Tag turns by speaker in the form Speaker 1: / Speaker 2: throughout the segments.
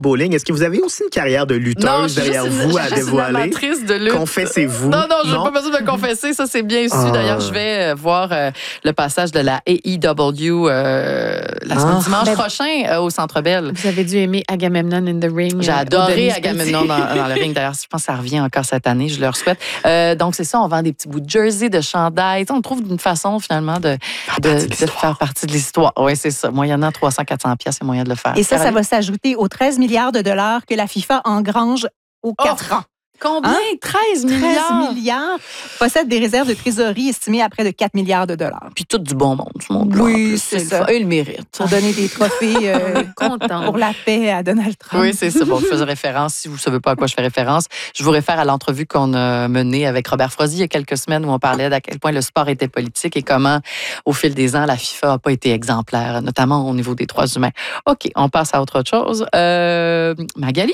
Speaker 1: bowling. Est-ce que vous avez aussi une carrière de lutteuse derrière vous à dévoiler?
Speaker 2: Amatrice de lutte.
Speaker 1: Confessez-vous.
Speaker 2: Non, je n'ai pas besoin de me confesser. Ça, c'est bien su. D'ailleurs, je vais voir le passage de la AEW dimanche prochain au Centre Bell.
Speaker 3: Vous avez dû aimer Agamemnon in the Ring.
Speaker 2: J'ai adoré Agamemnon dans le ring. D'ailleurs, je pense que ça revient encore cette année. Je leur souhaite. Donc, c'est ça. On vend des petits bouts de jersey, de chandail. On trouve une façon, finalement, de faire partie de l'histoire. Oui, c'est ça. Moyennant 300-400$, il y a moyen de le faire.
Speaker 4: Et ça va s'ajouter aux 13 milliards de dollars que la FIFA engrange aux 4 ans.
Speaker 2: Combien? 13 milliards?
Speaker 4: 13 milliards. Possède des réserves de trésorerie estimées à près de 4 milliards de dollars.
Speaker 2: Puis tout du bon monde.
Speaker 4: Oui, c'est ça.
Speaker 2: Et le mérite.
Speaker 4: Pour donner des trophées pour la paix à Donald Trump.
Speaker 2: Oui, c'est ça. Bon, je faisais référence. Si vous ne savez pas à quoi je fais référence, je vous réfère à l'entrevue qu'on a menée avec Robert Frozy il y a quelques semaines où on parlait d'à quel point le sport était politique et comment, au fil des ans, la FIFA n'a pas été exemplaire, notamment au niveau des droits humains. OK, on passe à autre chose. Magali?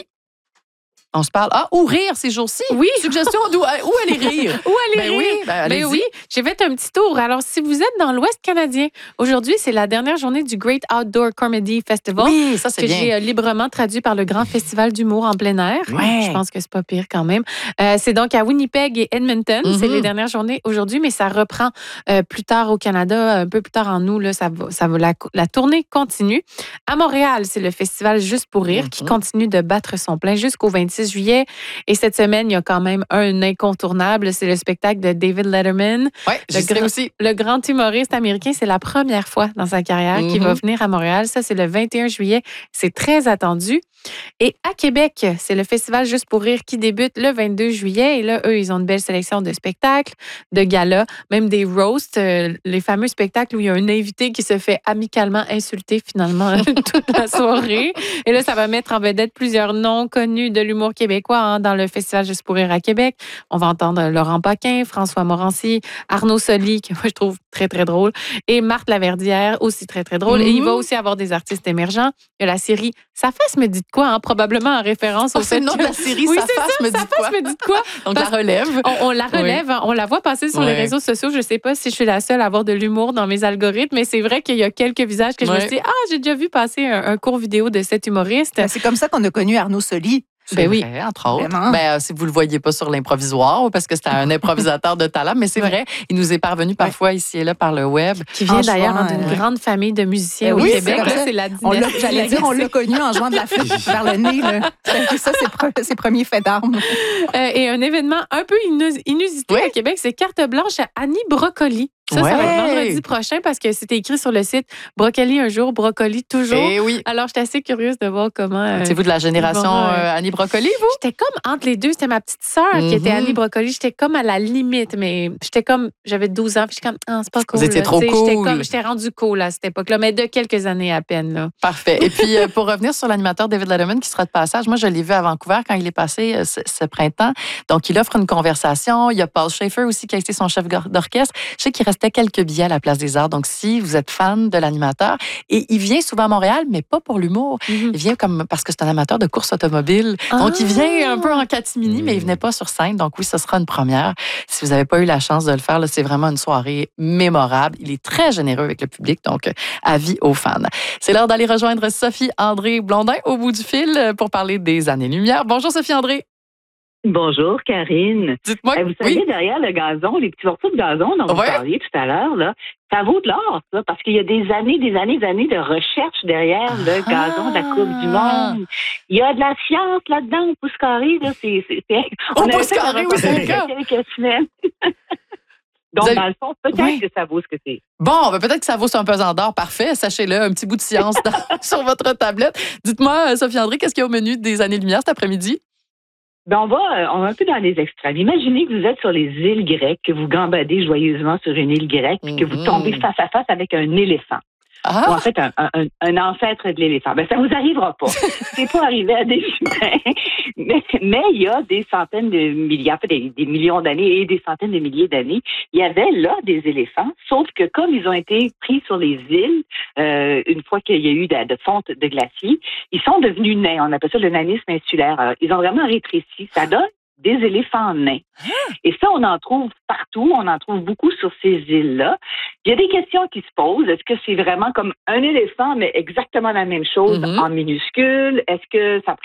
Speaker 2: On se parle. Ou rire ces jours-ci.
Speaker 3: Oui.
Speaker 2: Suggestion où aller rire.
Speaker 3: Où aller rire? Oui, j'ai fait un petit tour. Alors, si vous êtes dans l'Ouest canadien, aujourd'hui, c'est la dernière journée du Great Outdoor Comedy Festival.
Speaker 2: Oui, ça, c'est bien.
Speaker 3: Que j'ai librement traduit par le Grand Festival d'humour en plein air.
Speaker 2: Ouais.
Speaker 3: Je pense que c'est pas pire quand même. C'est donc à Winnipeg et Edmonton. Mm-hmm. C'est les dernières journées aujourd'hui, mais ça reprend plus tard au Canada, un peu plus tard en août. Là, la tournée continue. À Montréal, c'est le festival Juste pour rire qui continue de battre son plein jusqu'au 26 juillet. Et cette semaine, il y a quand même un incontournable. C'est le spectacle de David Letterman.
Speaker 2: Oui, aussi.
Speaker 3: Le grand humoriste américain, c'est la première fois dans sa carrière qu'il va venir à Montréal. Ça, c'est le 21 juillet. C'est très attendu. Et à Québec, c'est le festival Juste pour rire qui débute le 22 juillet. Et là, eux, ils ont une belle sélection de spectacles, de galas, même des roasts, les fameux spectacles où il y a un invité qui se fait amicalement insulter finalement toute la soirée. Et là, ça va mettre en vedette plusieurs noms connus de l'humour québécois dans le festival Juste pour rire à Québec. On va entendre Laurent Paquin, François Morancy, Arnaud Soli, que moi, je trouve très, très drôle, et Marthe Laverdière, aussi très, très drôle. Et il va aussi avoir des artistes émergents. Il y a la série Sa face me dit de quoi, probablement en référence au fait
Speaker 2: c'est le nom de la série,
Speaker 3: oui,
Speaker 2: Sa face me dit de quoi. Donc, la relève.
Speaker 3: On la relève, on la voit passer sur les réseaux sociaux. Je ne sais pas si je suis la seule à avoir de l'humour dans mes algorithmes, mais c'est vrai qu'il y a quelques visages que je me suis dit, j'ai déjà vu passer un court vidéo de cet humoriste.
Speaker 4: C'est comme ça qu'on a connu Arnaud Soli.
Speaker 2: Ben oui, vrai, entre autres. Si vous le voyez pas sur l'improvisoire, parce que c'était un improvisateur de talent, mais c'est vrai, il nous est parvenu parfois ici et là par le web.
Speaker 3: Qui vient d'ailleurs d'une grande famille de musiciens au Québec.
Speaker 4: C'est la dynastie. On l'a connu en jouant de la flûte vers le nez. Là. Ça, c'est ses premiers faits d'armes.
Speaker 3: Et un événement un peu inusité à Québec, c'est carte blanche à Annie Brocoli. Ça va être vendredi prochain parce que c'était écrit sur le site Brocoli un jour, Brocoli toujours.
Speaker 2: Et oui.
Speaker 3: Alors, j'étais assez curieuse de voir comment...
Speaker 2: C'est vous de la génération Annie Brocoli, vous?
Speaker 3: J'étais comme entre les deux. C'était ma petite sœur qui était Annie Brocoli. J'étais comme à la limite, mais j'avais 12 ans. Puis j'étais comme, c'est pas cool.
Speaker 2: Vous étiez trop cool.
Speaker 3: J'étais rendue cool à cette époque-là, mais de quelques années à peine. Là.
Speaker 2: Parfait. Et puis, pour revenir sur l'animateur David Letterman qui sera de passage, moi, je l'ai vu à Vancouver quand il est passé ce printemps. Donc, il offre une conversation. Il y a Paul Schaefer aussi qui a été son chef d'orchestre. Je sais qu'il restait quelques billets à la Place des Arts. Donc, si vous êtes fan de l'animateur, et il vient souvent à Montréal, mais pas pour l'humour. Il vient parce que c'est un amateur de course automobile. Donc, il vient un peu en catimini, mais il venait pas sur scène. Donc, oui, ce sera une première. Si vous n'avez pas eu la chance de le faire, là, c'est vraiment une soirée mémorable. Il est très généreux avec le public, donc avis aux fans. C'est l'heure d'aller rejoindre Sophie-André Blondin au bout du fil pour parler des années-lumière. Bonjour, Sophie-André.
Speaker 5: Bonjour, Karine.
Speaker 2: Dites-moi.
Speaker 5: Vous savez, derrière le gazon, les petits morceaux de gazon dont vous parliez tout à l'heure, là, ça vaut de l'or, ça, parce qu'il y a des années de recherche derrière le gazon de la Coupe du Monde. Il y a de la science là-dedans, au pouce carré, là.
Speaker 2: Au pouce carré, oui, c'est le cas.
Speaker 5: Quelques semaines. Donc, dans le fond, peut-être que ça vaut ce que c'est.
Speaker 2: Bon, peut-être que ça vaut un pesant d'or. Parfait, sachez-le, un petit bout de science sur votre tablette. Dites-moi, Sophie-André, qu'est-ce qu'il y a au menu des années-lumière cet après-midi?
Speaker 5: On va un peu dans les extrêmes. Imaginez que vous êtes sur les îles grecques, que vous gambadez joyeusement sur une île grecque, puis que vous tombez face à face avec un éléphant. Ou en fait, un ancêtre de l'éléphant. Ça vous arrivera pas. C'est pas arrivé à des humains. Mais il y a des centaines de milliers, en fait, des millions d'années et des centaines de milliers d'années, il y avait là des éléphants, sauf que comme ils ont été pris sur les îles, une fois qu'il y a eu de fonte de glaciers, ils sont devenus nains. On appelle ça le nanisme insulaire. Alors, ils ont vraiment rétréci. Ça donne des éléphants nains. Et ça, on en trouve partout. On en trouve beaucoup sur ces îles-là. Il y a des questions qui se posent. Est-ce que c'est vraiment comme un éléphant, mais exactement la même chose en minuscule? Est-ce que ça